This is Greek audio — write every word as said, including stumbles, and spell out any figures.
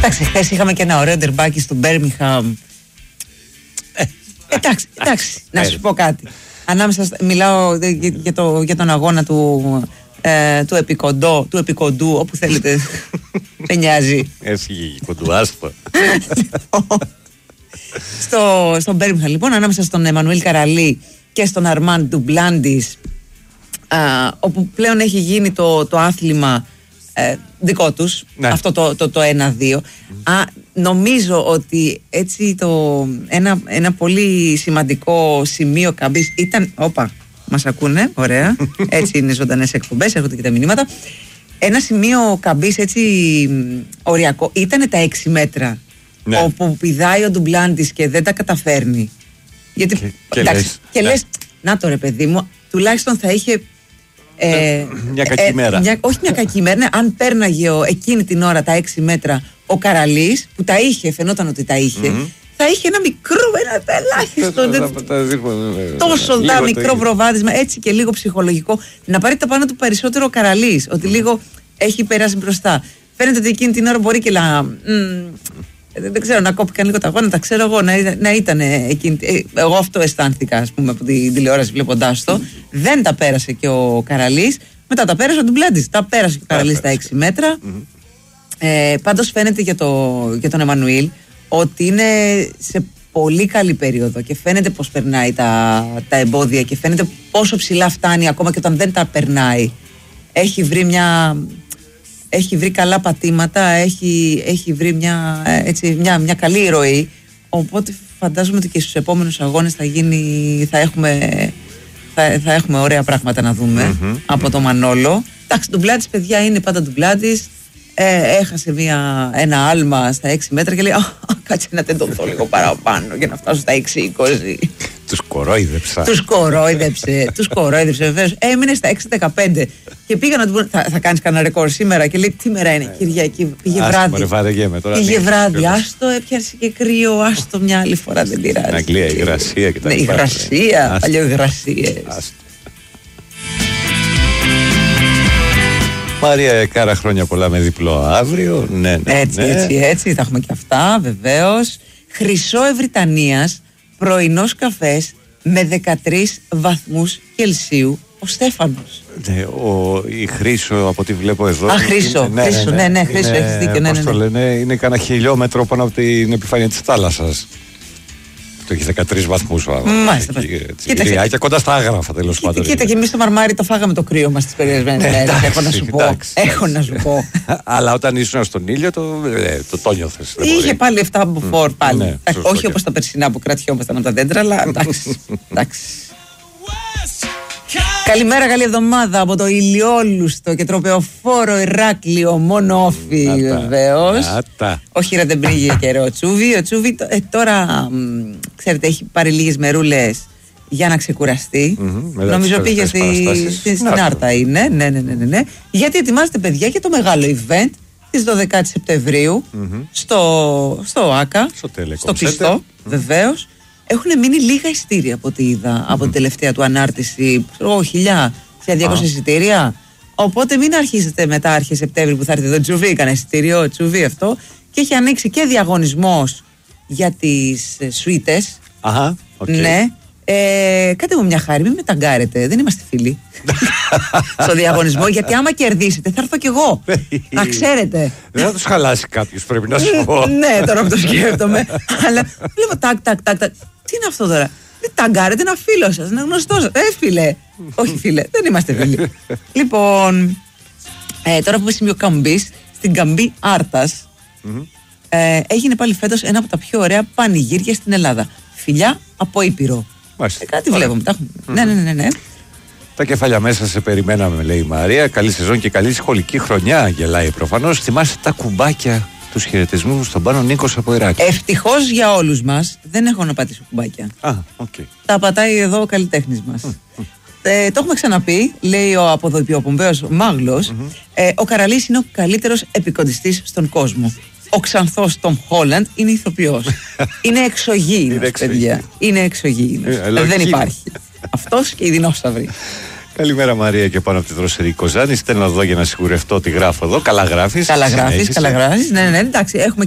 Εντάξει, χθες είχαμε και ένα ωραίο ντερμπάκι στο Μπέρμιγχαμ. Εντάξει, εντάξει, να σου πω κάτι. Ανάμεσα, μιλάω για, το, για τον αγώνα του, ε, του, επικοντό, του επικοντού, όπου θέλετε. Δεν νοιάζει. Έφυγε κοντού, άστο. στο, στο Μπέρμιγχαμ, λοιπόν, ανάμεσα στον Εμμανουήλ Καραλί και στον Αρμάν Ντουμπλάντις, όπου πλέον έχει γίνει το, το άθλημα ε, δικό τους, ναι. αυτό το, το, το ένα δύο. Mm. Α, νομίζω ότι έτσι το, ένα, ένα πολύ σημαντικό σημείο καμπής ήταν, όπα, μας ακούνε, ωραία, έτσι είναι ζωντανές εκπομπές, έρχονται και τα μηνύματα. Ένα σημείο καμπής έτσι οριακό ήταν τα έξι μέτρα, ναι. όπου πηδάει ο Ντουμπλάντις και δεν τα καταφέρνει. Γιατί, και, και εντάξει, λες, και ναι. λες, να το ρε παιδί μου, τουλάχιστον θα είχε Ε, μια κακή ε, μέρα. Μια, όχι μια κακή μέρα, ναι, αν πέρναγε ο, εκείνη την ώρα τα έξι μέτρα ο Καραλής, που τα είχε, φαινόταν ότι τα είχε, mm-hmm. θα είχε ένα μικρό, ένα ελάχιστο. Τόσο δα μικρό προβάδισμα, έτσι και λίγο ψυχολογικό. Να πάρει τα πάνω του περισσότερο ο Καραλής, ότι λίγο έχει περάσει μπροστά. Φαίνεται ότι εκείνη την ώρα μπορεί και να. Μ, δεν ξέρω, να κόπηκαν λίγο τα γόνατα, ξέρω εγώ, να, να ήταν εκείνη. Εγώ αυτό αισθάνθηκα, ας πούμε, από την τηλεόραση βλέποντάς το. Δεν τα πέρασε και ο Καραλής. Μετά τα πέρασε ο Ντουμπλάντις. Τα πέρασε και ο Καραλής στα έξι μέτρα. Mm-hmm. Ε, πάντως φαίνεται για, το, για τον Εμμανουήλ ότι είναι σε πολύ καλή περίοδο και φαίνεται πως περνάει τα, τα εμπόδια και φαίνεται πόσο ψηλά φτάνει ακόμα και όταν δεν τα περνάει. Έχει βρει μια. Έχει βρει καλά πατήματα, έχει, έχει βρει μια, έτσι, μια, μια καλή ροή. Οπότε φαντάζομαι ότι και στους επόμενους αγώνες θα, γίνει, θα, έχουμε, θα, θα έχουμε ωραία πράγματα να δούμε mm-hmm. από το Μανόλο. Εντάξει, Ντουμπλάντις, παιδιά, είναι πάντα Ντουμπλάντις. Ε, έχασε μια, ένα άλμα στα έξι μέτρα και λέει κάτσε να τεντωθώ λίγο παραπάνω για να φτάσω στα έξι είκοσι. Τους κορόιδεψα. Τους κορόιδεψε, τους κορόιδεψε βεβαίως. Έμεινε στα έξι δεκαπέντε και πήγα να του πω θα, θα κάνεις κανένα ρεκόρ σήμερα και λέει τι μέρα είναι, Κυριακή, πήγε βράδυ. Πήγε βράδυ, άστο, έπιασε και κρύο, άστο μια άλλη φορά, δεν πειράζει. Στην Αγγλία, η υγρασία και τα λοιπά. Ναι, υγρασία, παλιοϊγρασίες. Μαρία Κάρα, χρόνια πολλά με διπλό αύριο. Ναι, ναι, έτσι, ναι. έτσι, έτσι, θα έχουμε και αυτά, βεβαίως. Χρυσό Ευρυτανίας, πρωινός καφές με δεκατρείς βαθμούς Κελσίου, ο Στέφανος. Ναι, ο, η Χρύσο, από ό,τι βλέπω εδώ. Α, Χρύσο, ναι, Χρύσο, ναι, ναι, ναι, Χρύσο, έχεις δίκιο. Ναι, πώς ναι, το ναι. λένε, είναι κάνα χιλιόμετρο πάνω από την επιφάνεια της θάλασσας. Το έχει δεκατρείς βαθμούς ο άνθρωπος. Μάλιστα. Κοίτα, και κοντά στα άγραφα, τέλος πάντων. Κοίτα, και εμείς το μαρμάρι το φάγαμε το κρύο μας τις περιορισμένες μέρες. Έχω να σου πω. Έχω να σου πω. Αλλά όταν ήσουν στον ήλιο, το το νιώθες. Είχε πάλι εφτά μποφόρ πάλι. Όχι όπως τα περσινά που κρατιόμασταν από τα δέντρα, αλλά εντάξει. Καλημέρα, καλή εβδομάδα από το ηλιόλουστο και τροπεοφόρο Ηράκλειο, μόνο όφι βεβαίως. Όχι ρε, δεν πήγε καιρό ο Τσούβι. Ο Τσούβι ε, τώρα, μ, ξέρετε, έχει πάρει λίγες μερούλες για να ξεκουραστεί. Mm-hmm, νομίζω πήγε στη, στη, στην Άρτα είναι. Ναι, ναι, ναι, ναι, ναι. Γιατί ετοιμάζεται, παιδιά, για το μεγάλο event της δωδεκάτη Σεπτεμβρίου mm-hmm. στο, στο ΆΚΑ, στο, στο πιστό, mm-hmm. βεβαίως. Έχουν μείνει λίγα εισιτήρια από ό,τι είδα mm-hmm. από την τελευταία του ανάρτηση. Oh, χιλιά, διακόσια εισιτήρια. Οπότε μην αρχίσετε μετά αρχές Σεπτέμβρη που θα έρθει εδώ Τσουβί, έκανε εισιτήριο, Τσουβί αυτό. Και έχει ανοίξει και διαγωνισμός για τις ε, σουίτες. Αχα, okay. Ναι. Ε, κάντε μου μια χάρη, μην με ταγκάρετε. Δεν είμαστε φίλοι στο διαγωνισμό. Γιατί άμα κερδίσετε, θα έρθω κι εγώ. Να ξέρετε. Δεν θα τους χαλάσει κάποιος, πρέπει να σου πω. Ναι, τώρα που το σκέφτομαι. Αλλά βλέπω τάκ, τάκ, τάκ. Τι είναι αυτό τώρα? Δεν ταγκάρετε, ένα φίλο σας, ένα γνωστό σας. Ε, φίλε. Όχι, φίλε, δεν είμαστε φίλοι. Λοιπόν, ε, τώρα που είμαι σημείο καμπής, στην καμπή Άρτας, mm-hmm. ε, έγινε πάλι φέτος ένα από τα πιο ωραία πανηγύρια στην Ελλάδα. Φιλιά από Ήπειρο. Ε, κάτι Άρα. βλέπουμε. Τα mm-hmm. Ναι, ναι, ναι, ναι. Τα κεφάλια μέσα σε περιμέναμε, λέει η Μαρία. Καλή σεζόν και καλή σχολική χρονιά, γελάει προφανώς. Θυμάστε τα κουμπάκια, τους χαιρετισμούς στον Πάνο Νίκος από Ηράκλειο. Ευτυχώς για όλους μας δεν έχω να πατήσω κουμπάκια. Α, okay. Τα πατάει εδώ ο καλλιτέχνης μας. Mm-hmm. Ε, το έχουμε ξαναπεί, λέει ο αποδοποιοπομπαίος Μάγλος. Mm-hmm. Ε, ο Καραλής είναι ο καλύτερος επικοντιστής στον κόσμο. Ο ξανθός Τομ Χόλαντ είναι ηθοποιός. Είναι εξωγήινος, παιδιά. Είναι εξωγήινος. Ε, δεν υπάρχει. Αυτός και οι δεινόσαυροι. Καλημέρα, Μαρία, και πάνω από τη δροσερή Κοζάνη. Στέλνω εδώ για να σιγουρευτώ ότι γράφω εδώ. Καλά γράφεις. Καλά γράφεις, καλά γράφεις. Ναι, ναι, ναι, εντάξει, έχουμε